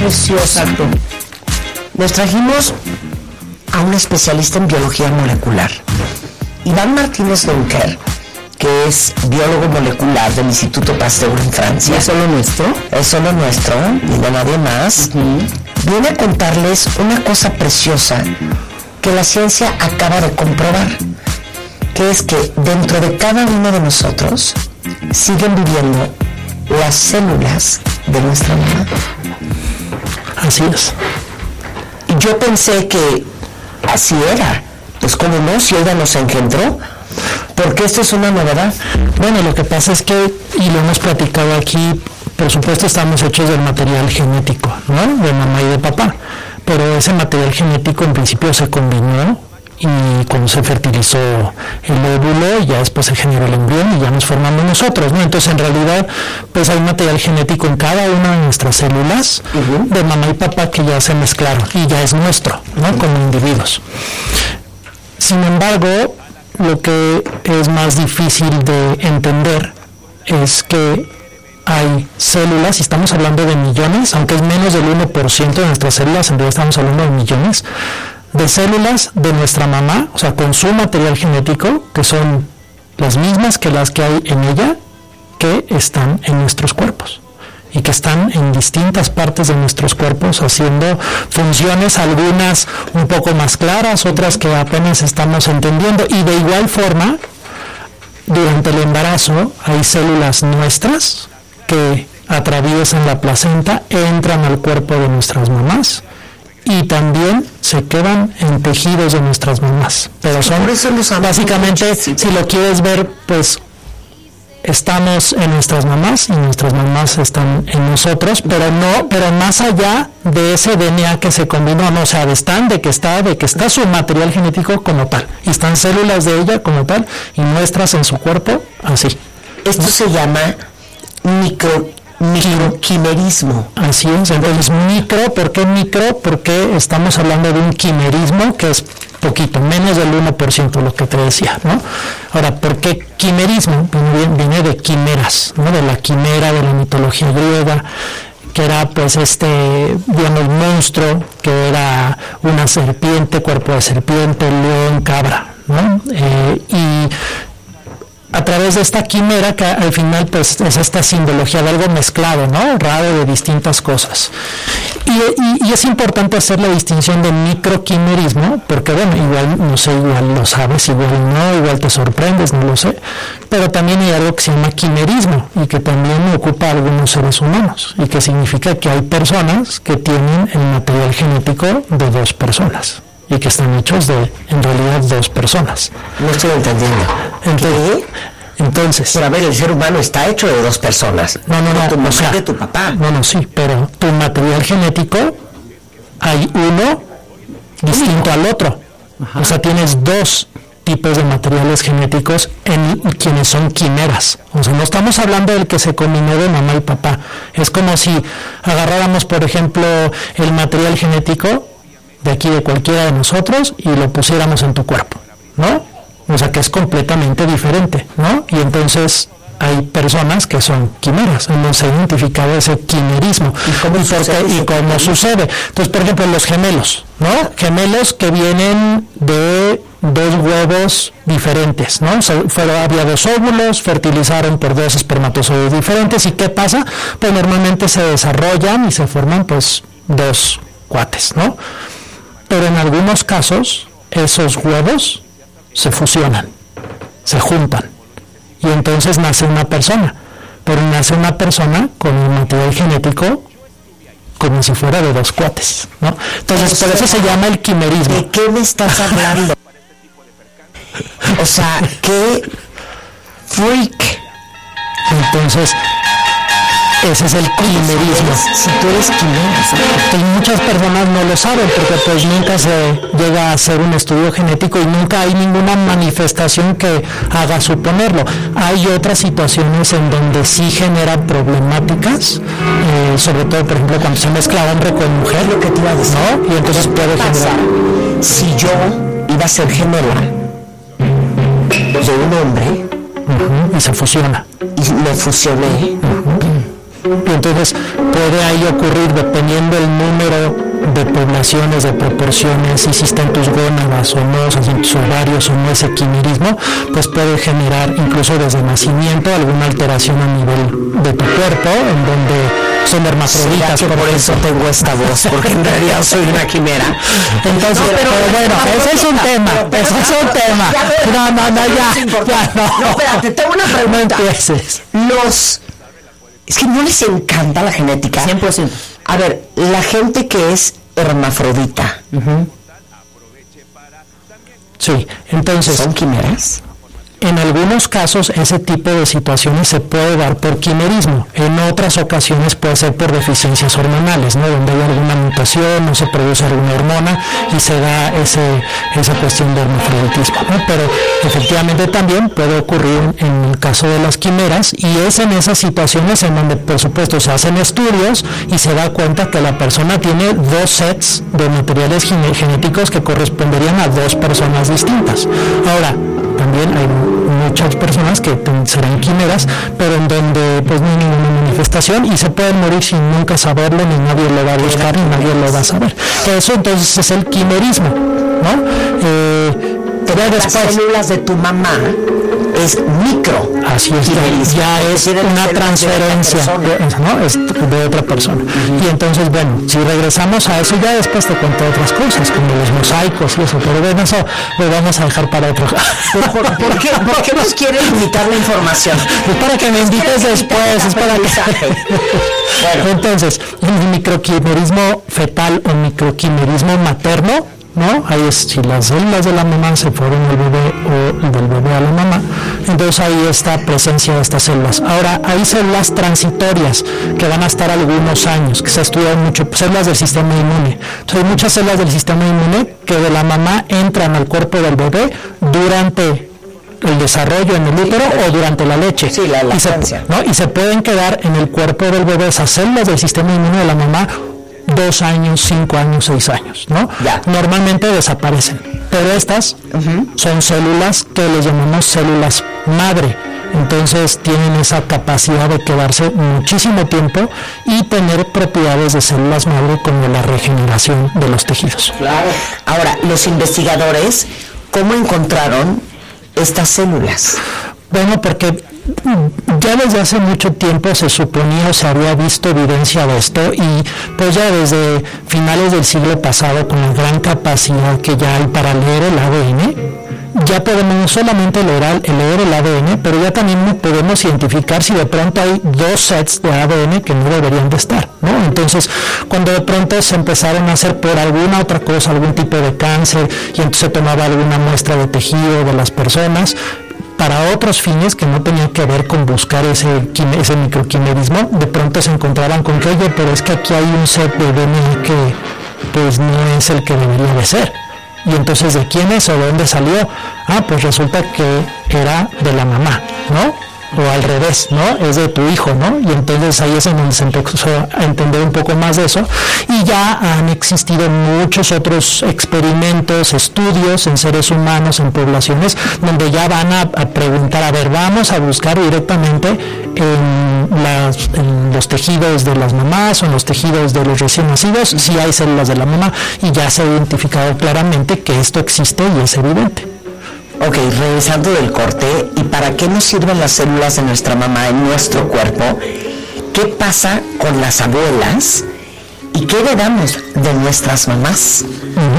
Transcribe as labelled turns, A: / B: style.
A: preciosa. Nos trajimos a un especialista en biología molecular, Iván Martínez Dunker, que es biólogo molecular del Instituto Pasteur en Francia.
B: ¿Es solo nuestro?
A: Es solo nuestro y de nadie más. Viene a contarles una cosa preciosa que la ciencia acaba de comprobar, que es que dentro de cada uno de nosotros siguen viviendo las células de nuestra mamá.
B: Así es.
A: Y yo pensé que así era. Pues cómo no, si ella nos engendró. Porque esto es una novedad.
B: Bueno, lo que pasa es que, y lo hemos platicado aquí, por supuesto estamos hechos del material genético, ¿no? De mamá y de papá. Pero ese material genético en principio se combinó y cuando se fertilizó el óvulo, ya después se generó el embrión y ya nos formamos nosotros, ¿no? Entonces en realidad pues hay material genético en cada una de nuestras células de mamá y papá que ya se mezclaron y ya es nuestro, ¿no? Como individuos. Sin embargo, lo que es más difícil de entender es que hay células, y estamos hablando de millones, aunque es menos del 1% de nuestras células, en realidad estamos hablando de millones de células de nuestra mamá, o sea, con su material genético, que son las mismas que las que hay en ella, que están en nuestros cuerpos y que están en distintas partes de nuestros cuerpos haciendo funciones, algunas un poco más claras, otras que apenas estamos entendiendo, y de igual forma, durante el embarazo hay células nuestras que atraviesan la placenta, entran al cuerpo de nuestras mamás y también se quedan en tejidos de nuestras mamás. Pero son, básicamente, si lo quieres ver, pues estamos en nuestras mamás y nuestras mamás están en nosotros, pero más allá de ese DNA que se combinó, no, o sea, de que está su material genético como tal, y están células de ella como tal, y nuestras en su cuerpo, así.
A: Esto se llama microquimerismo.
B: Así es, entonces micro, ¿por qué micro? Porque estamos hablando de un quimerismo que es poquito, menos del 1% lo que te decía, ¿no? Ahora, ¿por qué quimerismo? Viene de quimeras, ¿no? De la quimera de la mitología griega, que era pues digamos, monstruo, que era una serpiente, cuerpo de serpiente, león, cabra, ¿no? Y a través de esta quimera, que al final pues es esta simbología de algo mezclado, ¿no? Raro, de distintas cosas. Y es importante hacer la distinción de microquimerismo, porque bueno, igual, no sé, igual lo sabes, igual no, igual te sorprendes, no lo sé, pero también hay algo que se llama quimerismo, y que también ocupa a algunos seres humanos, y que significa que hay personas que tienen el material genético de dos personas, y que están hechos de, en realidad, dos personas.
A: No estoy entendiendo.
B: Entonces,
A: pero a ver, el ser humano está hecho de dos personas.
B: No,
A: tu mamá,
B: o sea,
A: de tu papá.
B: No, sí, pero tu material genético, hay uno distinto al otro. Ajá. O sea, tienes dos tipos de materiales genéticos en quienes son quimeras. O sea, no estamos hablando del que se combinó de mamá y papá. Es como si agarráramos, por ejemplo, el material genético de aquí de cualquiera de nosotros y lo pusiéramos en tu cuerpo, ¿no? O sea, que es completamente diferente, ¿no? Y entonces hay personas que son quimeras, hemos identificado ese quimerismo. ¿Y cómo sucede? Entonces, por ejemplo, los gemelos, ¿no? Gemelos que vienen de dos huevos diferentes, ¿no? Había dos óvulos, fertilizaron por dos espermatozoides diferentes, ¿y qué pasa? Pues normalmente se desarrollan y se forman, pues, dos cuates, ¿no? Pero en algunos casos, esos huevos se fusionan, se juntan, y entonces nace una persona, pero nace una persona con un material genético como si fuera de dos cuates, ¿no? Entonces, por eso se llama el quimerismo.
A: ¿De qué me estás hablando? O sea, qué freak.
B: Entonces, ese es el quimerismo.
A: Si tú eres quimera,
B: y muchas personas no lo saben porque pues nunca se llega a hacer un estudio genético y nunca hay ninguna manifestación que haga suponerlo. Hay otras situaciones en donde sí genera problemáticas, sobre todo, por ejemplo, cuando se mezcla hombre con mujer,
A: lo que te iba a decir,
B: ¿no? Y entonces puede generar.
A: Si yo iba a ser gemela de un hombre,
B: y se fusiona.
A: Y me fusioné.
B: Y entonces puede ahí ocurrir, dependiendo el número de poblaciones, de proporciones, si existen tus gónadas o no, si en tus ovarios o no ese quimerismo, pues puede generar incluso desde nacimiento alguna alteración a nivel de tu cuerpo, en donde son hermafroditas.
A: Sí, por eso tengo esta voz, porque en realidad soy una quimera.
B: Entonces, no, pero bueno, ese es un tema, ese es un tema.
A: No, espérate, tengo una pregunta.
B: No empieces.
A: Es que no les encanta la genética.
B: 100%.
A: A ver, la gente que es hermafrodita.
B: Sí, entonces...
A: ¿Son quimeras?
B: En algunos casos ese tipo de situaciones se puede dar por quimerismo, en otras ocasiones puede ser por deficiencias hormonales, ¿no? Donde hay alguna mutación, no se produce alguna hormona y se da esa cuestión de hermafroditismo, ¿no? Pero efectivamente también puede ocurrir en el caso de las quimeras, y es en esas situaciones en donde por supuesto se hacen estudios y se da cuenta que la persona tiene 2 sets de materiales genéticos que corresponderían a 2 personas distintas. Ahora, también hay muchas personas que serán quimeras, pero en donde pues no hay ninguna manifestación y se pueden morir sin nunca saberlo, ni nadie lo va a buscar, ni nadie lo va a saber. Eso entonces es el quimerismo, ¿no?
A: Las células de tu mamá es micro.
B: Así es, ya es una transferencia de otra persona. Y entonces, bueno, si regresamos a eso, ya después te cuento otras cosas, como los mosaicos y eso, pero bueno, eso lo vamos a dejar para otro.
A: ¿Por qué nos quieren limitar la información?
B: Es para que me invites después, es para que... Bueno. Entonces, el microquimerismo fetal o microquimerismo materno, ¿no? Ahí es si las células de la mamá se fueron del bebé o del bebé a la mamá, entonces ahí está presencia de estas células. Ahora, hay células transitorias que van a estar algunos años, que se ha estudiado mucho, células del sistema inmune. Entonces hay muchas células del sistema inmune que de la mamá entran al cuerpo del bebé durante el desarrollo en el útero o durante la leche.
A: Sí, la lactancia.
B: Y se pueden quedar en el cuerpo del bebé esas células del sistema inmune de la mamá 2 años, 5 años, 6 años, ¿no?
A: Ya.
B: Normalmente desaparecen, pero estas son células que les llamamos células madre. Entonces tienen esa capacidad de quedarse muchísimo tiempo y tener propiedades de células madre como la regeneración de los tejidos.
A: Claro. Ahora, los investigadores, ¿cómo encontraron estas células?
B: Bueno, porque ya desde hace mucho tiempo se suponía o se había visto evidencia de esto, y pues ya desde finales del siglo pasado, con la gran capacidad que ya hay para leer el ADN, ya podemos no solamente leer el ADN, pero ya también podemos identificar si de pronto hay 2 sets de ADN que no deberían de estar, ¿no? Entonces, cuando de pronto se empezaron a hacer por alguna otra cosa, algún tipo de cáncer, y entonces se tomaba alguna muestra de tejido de las personas, para otros fines que no tenían que ver con buscar ese microquimerismo, de pronto se encontraban con que, oye, pero es que aquí hay un set de DNA que pues no es el que debería de ser. Y entonces, ¿de quién es o de dónde salió? Pues resulta que era de la mamá, ¿no? O al revés, ¿no? Es de tu hijo, ¿no? Y entonces ahí es en donde se empezó a entender un poco más de eso, y ya han existido muchos otros experimentos, estudios en seres humanos, en poblaciones, donde ya van a preguntar, a ver, vamos a buscar directamente en los tejidos de las mamás o en los tejidos de los recién nacidos, si hay células de la mamá, y ya se ha identificado claramente que esto existe y es evidente.
A: Ok, regresando del corte, ¿y para qué nos sirven las células de nuestra mamá en nuestro cuerpo? ¿Qué pasa con las abuelas? ¿Y qué heredamos de nuestras mamás?